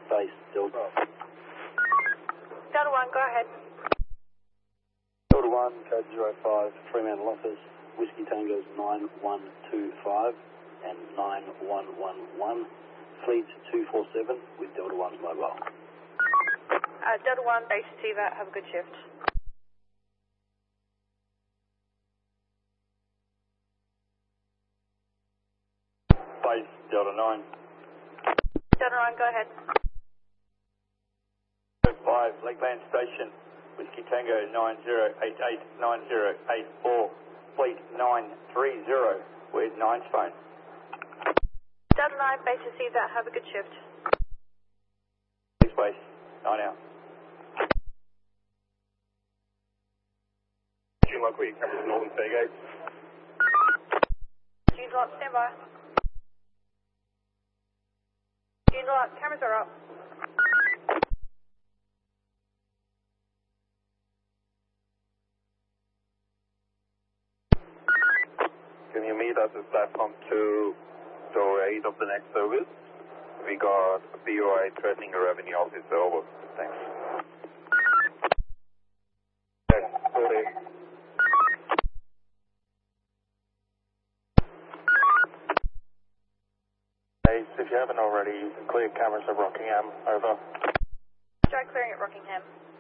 Base Delta. Delta 1, go ahead. Delta 1, code 05, Fremantle office, Whiskey Tango's 9125 and 9111, Fleet 247 with Delta 1's mobile. Delta 1, base TVAT, have a good shift. Base Delta 9. Delta 9, go ahead. 5, Lakeland Station, Whiskey Tango 9088 9084, Fleet 930 with 9's phone. Delta 9, base TVAT, have a good shift. Base 9 out. June Lock, where your cameras are Northern Fairgate. June Lock, stand by. June Lock, cameras are up. Can you meet us at platform 2, door 8 of the next service? We got a BOI threatening a revenue officer. Over. Thanks. If you haven't already, you can clear cameras at Rockingham. Over. Try clearing at Rockingham.